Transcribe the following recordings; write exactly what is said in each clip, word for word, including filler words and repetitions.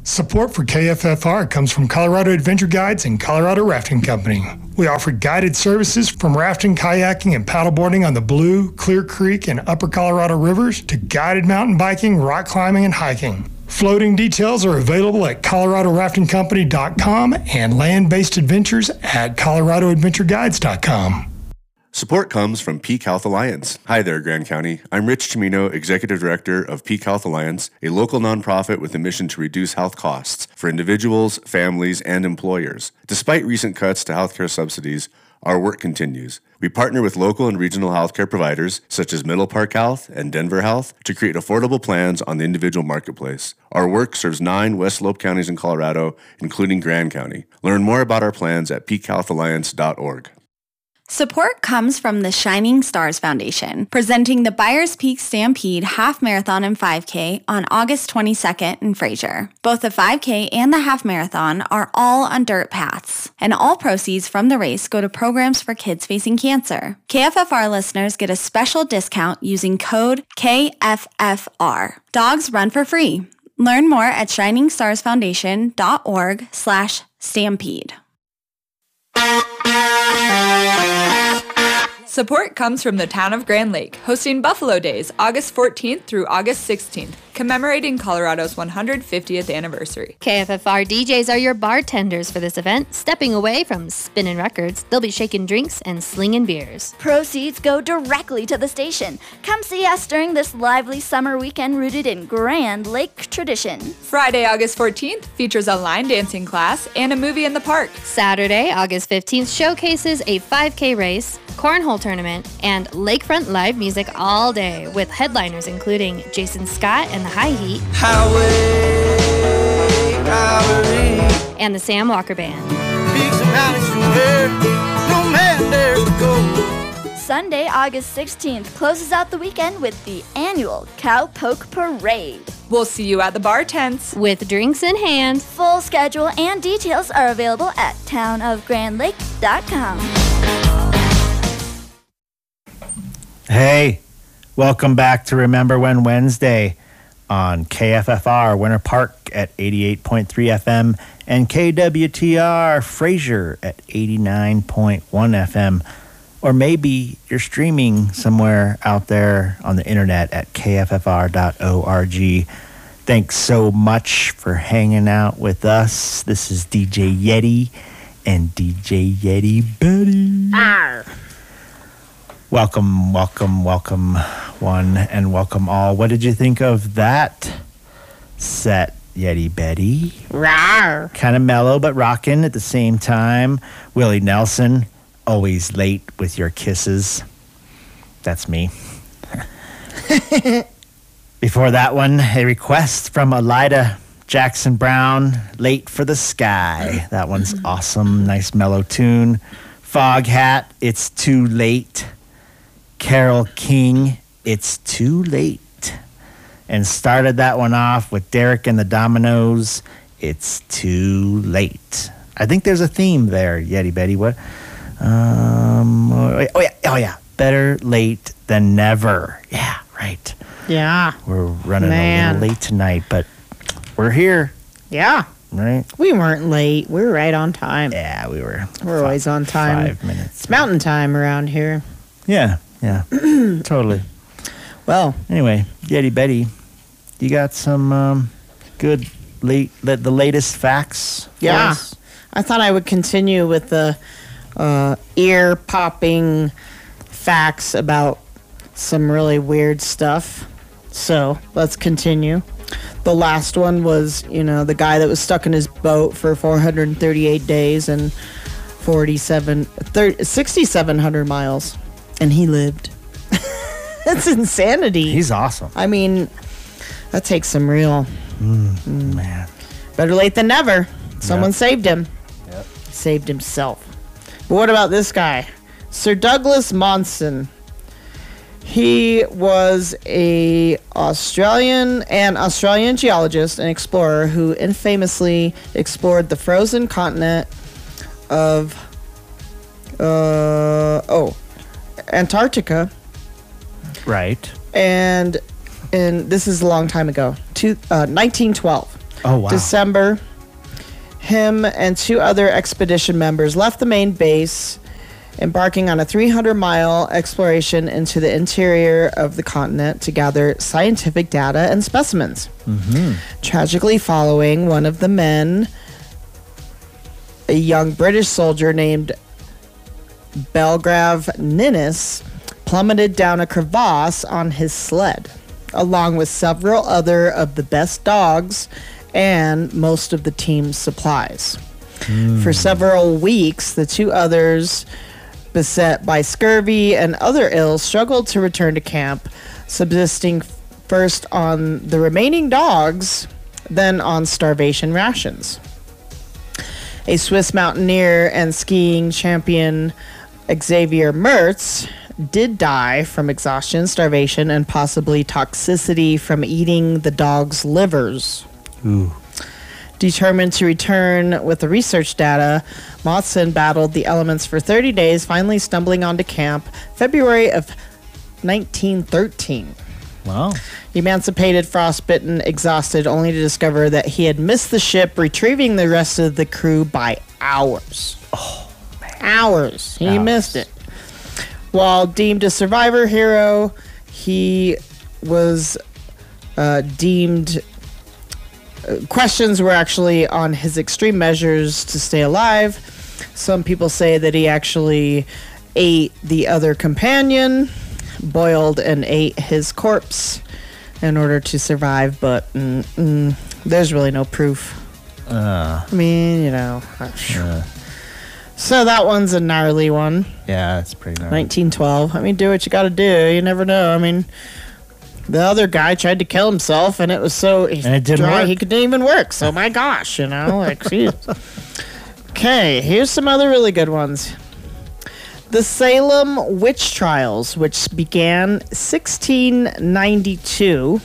Support for K F F R comes from Colorado Adventure Guides and Colorado Rafting Company. We offer guided services from rafting, kayaking, and paddleboarding on the Blue, Clear Creek, and Upper Colorado rivers to guided mountain biking, rock climbing, and hiking. Floating details are available at colorado rafting company dot com and land-based adventures at colorado adventure guides dot com. Support comes from Peak Health Alliance. Hi there, Grand County. I'm Rich Chimino, Executive Director of Peak Health Alliance, a local nonprofit with a mission to reduce health costs for individuals, families, and employers. Despite recent cuts to healthcare subsidies, our work continues. We partner with local and regional healthcare providers, such as Middle Park Health and Denver Health, to create affordable plans on the individual marketplace. Our work serves nine West Slope counties in Colorado, including Grand County. Learn more about our plans at peak health alliance dot org. Support comes from the Shining Stars Foundation, presenting the Byers Peak Stampede Half Marathon and five K on August twenty-second in Fraser. Both the five K and the Half Marathon are all on dirt paths, and all proceeds from the race go to programs for kids facing cancer. K F F R listeners get a special discount using code K F F R. Dogs run for free. Learn more at shining stars foundation dot org slash stampede. Support comes from the town of Grand Lake, hosting Buffalo Days August fourteenth through August sixteenth, commemorating Colorado's one hundred fiftieth anniversary. K F F R D Js are your bartenders for this event. Stepping away from spinning records, they'll be shaking drinks and slinging beers. Proceeds go directly to the station. Come see us during this lively summer weekend rooted in Grand Lake tradition. Friday, August fourteenth features a line dancing class and a movie in the park. Saturday, August fifteenth showcases a five K race, cornhole tournament, and lakefront live music all day with headliners including Jason Scott and the High Heat, Highway, highway, and the Sam Walker Band. peaks and mountains from where no man dares to go. Sunday, August sixteenth closes out the weekend with the annual Cowpoke Parade. We'll see you at the bar tents. With drinks in hand. Full schedule and details are available at town of grand lake dot com. Hey, welcome back to Remember When Wednesday on K F F R Winter Park at eighty-eight point three F M and K W T R Fraser at eighty-nine point one F M. Or maybe you're streaming somewhere out there on the internet at K F F R dot org. Thanks so much for hanging out with us. This is D J Yeti and D J Yeti Betty. Arr. Welcome, welcome, welcome, one, and welcome all. What did you think of that set, Yeti Betty? Rawr. Kind of mellow, but rocking at the same time. Willie Nelson, always late with your kisses. That's me. Before that one, a request from Elida Jackson Brown, Late for the Sky. That one's awesome. Nice mellow tune. Foghat, It's Too Late. Carole King, It's Too Late. And started that one off with Derek and the Dominoes, It's Too Late. I think there's a theme there, Yeti Betty. What? Um, oh, yeah, oh, yeah. Better late than never. Yeah, right. Yeah. We're running Man. a little late tonight, but we're here, Yeah. right? We weren't late. We were right on time. Yeah, we were. We're fi- always on time. Five minutes. It's mountain time around here. Yeah, yeah. Totally. Well, Anyway, Yeti Betty, you got some um, good late, the, the latest facts for yeah. us? I thought I would continue with the uh, ear-popping facts about some really weird stuff. So let's continue. The last one was, you know, the guy that was stuck in his boat for four hundred thirty-eight days and forty-seven, thirty, sixty-seven hundred miles, and he lived. That's insanity. He's awesome. I mean, that takes some real. Mm, Man. Better late than never. Someone Yep. saved him. Yep. Saved himself. But what about this guy? Sir Douglas Monson. He was a Australian an Australian geologist and explorer who infamously explored the frozen continent of uh oh Antarctica. Right. And and this is a long time ago, two, uh, nineteen twelve. Oh, wow. December, him and two other expedition members left the main base, embarking on a three hundred mile exploration into the interior of the continent to gather scientific data and specimens. Mm-hmm. Tragically following, one of the men, a young British soldier named Belgrav Ninnis, plummeted down a crevasse on his sled, along with several other of the best dogs and most of the team's supplies. Mm. For several weeks, the two others, beset by scurvy and other ills, struggled to return to camp, subsisting first on the remaining dogs, then on starvation rations. A Swiss mountaineer and skiing champion, Xavier Mertz, did die from exhaustion, starvation, and possibly toxicity from eating the dogs' livers. Ooh. Determined to return with the research data, Mawson battled the elements for thirty days, finally stumbling onto camp February of nineteen thirteen. Wow. Emancipated, frostbitten, exhausted, only to discover that he had missed the ship, retrieving the rest of the crew by hours. Oh, man. Hours. He Hours. missed it. While deemed a survivor hero, he was uh, deemed... Uh, questions were actually on his extreme measures to stay alive. Some people say that he actually ate the other companion, boiled and ate his corpse in order to survive, but mm, mm, there's really no proof. Uh, I mean, you know. uh, So that one's a gnarly one. yeah, it's pretty gnarly. nineteen twelve. I mean, do what you gotta do. You never know. I mean, the other guy tried to kill himself, and it was so And it didn't dry work. he couldn't even work. So my gosh, you know, like, geez. Okay, here's some other really good ones. The Salem witch trials, which began sixteen ninety-two.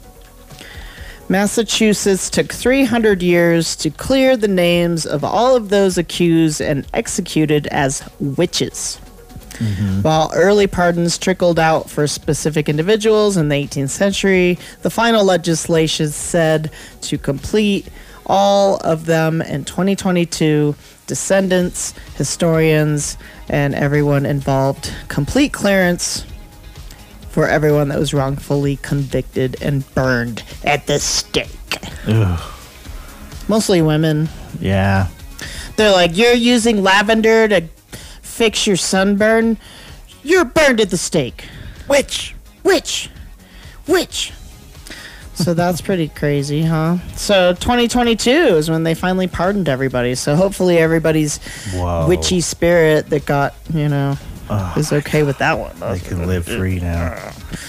Massachusetts took three hundred years to clear the names of all of those accused and executed as witches. Mm-hmm. While early pardons trickled out for specific individuals in the eighteenth century, the final legislation said to complete all of them in twenty twenty-two, descendants, historians, and everyone involved complete clearance for everyone that was wrongfully convicted and burned at the stake. Ugh. Mostly women. Yeah. They're like, you're using lavender to fix your sunburn. You're burned at the stake. Witch, witch, witch. So that's pretty crazy, huh? So twenty twenty-two is when they finally pardoned everybody. So hopefully everybody's Whoa. witchy spirit that got, you know, Oh, is okay with that one. they can live free now.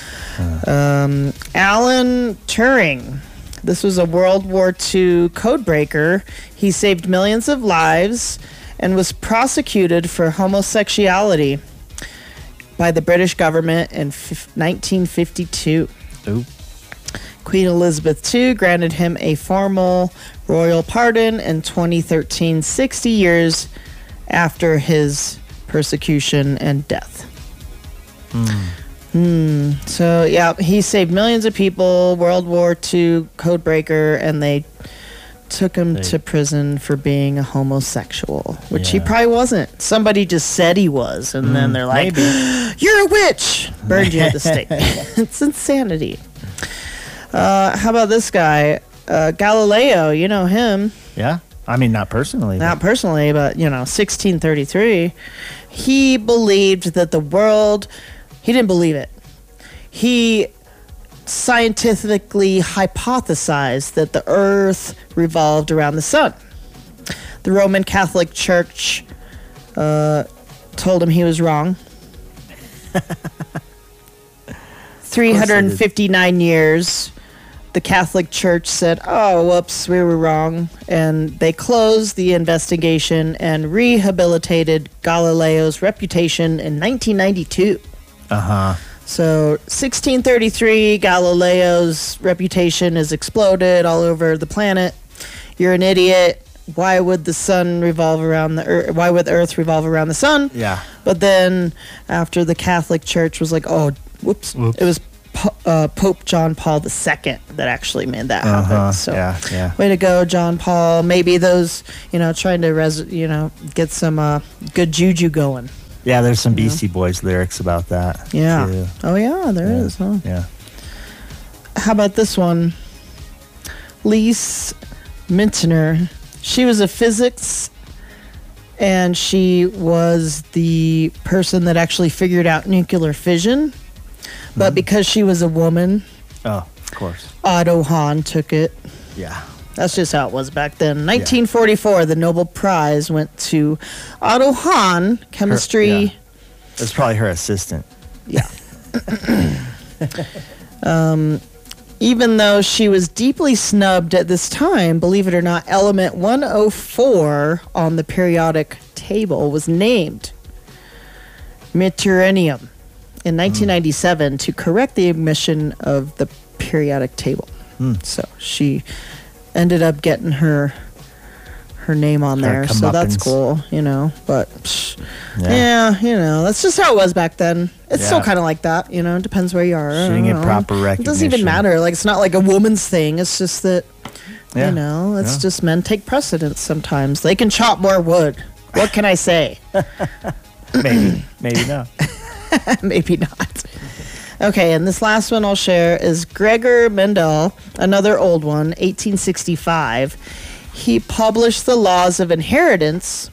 Um, Alan Turing. This was a World War Two codebreaker. He saved millions of lives and was prosecuted for homosexuality by the British government in nineteen fifty-two. Ooh. Queen Elizabeth the Second granted him a formal royal pardon in twenty thirteen, sixty years after his persecution and death. Mm. Hmm. So, yeah, he saved millions of people, World War Two codebreaker, and they took him They- to prison for being a homosexual, which he Yeah. probably wasn't. Somebody just said he was, and then Mm, they're like, maybe. you're a witch! Burned you at the stake. It's insanity. Uh, how about this guy? Uh, Galileo, you know him. Yeah. I mean, not personally. Not personally, but, you know, sixteen thirty-three. He believed that the world... He didn't believe it. He scientifically hypothesized that the earth revolved around the sun. The Roman Catholic Church uh, told him he was wrong. three hundred fifty-nine years, the Catholic Church said, oh, whoops, we were wrong. And they closed the investigation and rehabilitated Galileo's reputation in nineteen ninety-two. Uh-huh. So, sixteen thirty-three, Galileo's reputation has exploded all over the planet. You're an idiot. Why would the sun revolve around the earth? Why would the earth revolve around the sun? Yeah. But then, after the Catholic Church was like, oh, whoops, Whoops. it was Po- uh, Pope John Paul the Second that actually made that Uh-huh, happen. So, yeah, yeah. way to go, John Paul. Maybe those, you know, trying to res- you know get some uh, good juju going. Yeah, there's some Beastie Boys lyrics about that. Yeah. too. Oh yeah, there Yeah. is. Huh? Yeah. How about this one? Lise Mintner. She was a physics, and she was the person that actually figured out nuclear fission. But Mm-hmm. because she was a woman, Oh, of course. Otto Hahn took it. Yeah. That's just how it was back then. nineteen forty-four, the Nobel Prize went to Otto Hahn, chemistry. Her- yeah. It's probably her assistant. Yeah. um, even though she was deeply snubbed at this time, believe it or not, element one oh four on the periodic table was named Meteorinium in nineteen ninety-seven to correct the omission of the periodic table. Mm. So she ended up getting her her name on Her there. So that's comeuppance. cool, you know. But psh, Yeah. yeah. you know, that's just how it was back then. It's still Yeah. kind of like that, you know. It depends where you are. I She didn't don't get know. proper It doesn't even recognition. matter. Like, it's not like a woman's thing. It's just that, Yeah. you know, it's Yeah. just men take precedence sometimes. They can chop more wood. What can I say? Maybe. Maybe not. Maybe not. Okay, and this last one I'll share is Gregor Mendel, another old one, eighteen sixty-five. He published the laws of inheritance,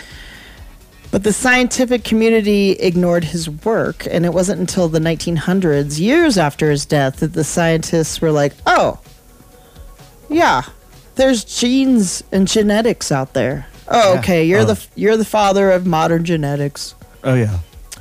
but the scientific community ignored his work, and it wasn't until the nineteen hundreds, years after his death, that the scientists were like, oh, yeah, there's genes and genetics out there. Oh, Yeah. okay, you're Oh. the you're the father of modern genetics. Oh, yeah.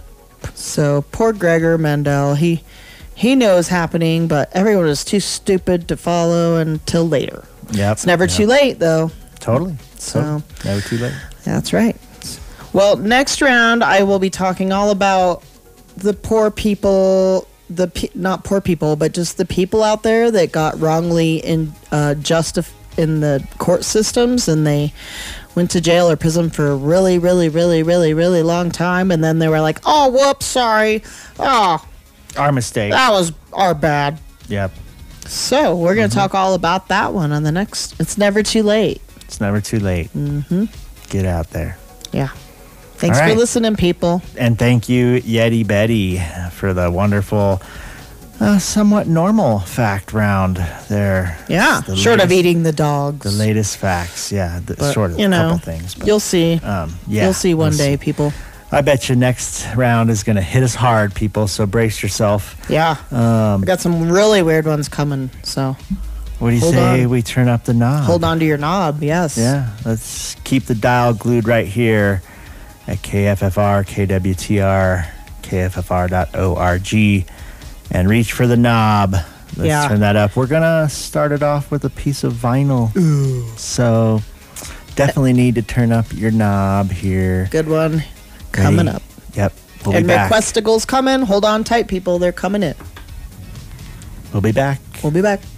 So poor Gregor Mendel, he he knows happening, but everyone is too stupid to follow until later. Yep. It's never yep. too late, though. Totally. So- Totally. Never too late. That's right. Well, next round I will be talking all about the poor people, the pe- not poor people, but just the people out there that got wrongly in uh, justif- in the court systems, and they went to jail or prison for a really, really, really, really, really long time, and then they were like, "Oh, whoops, sorry. Oh, Our mistake. that was our bad." Yep. So we're going to talk all about that one on the next. It's never too late. It's never too late. Mm-hmm. Get out there. Yeah. Thanks All for right. listening, people. And thank you, Yeti Betty, for the wonderful, uh, somewhat normal fact round there. Yeah, It's the short of latest- eating the dogs. The latest facts. Yeah, the, But, short of you a know, couple things. But, You'll see. um, yeah, You'll see one we'll day, people. I bet you next round is going to hit us hard, people. So brace yourself. Yeah. Um, I got some really weird ones coming, so what do you hold say on. we turn up the knob? hold on to your knob. Yes. Yeah, let's keep the dial glued right here at K F F R, K W T R, K F F R dot org, and reach for the knob. Let's Yeah. turn that up. We're going to start it off with a piece of vinyl. Ooh. So definitely need to turn up your knob here. Good one coming Ready? up. Yep. We'll and be back. requesticles coming. Hold on tight, people. They're coming in. We'll be back. We'll be back.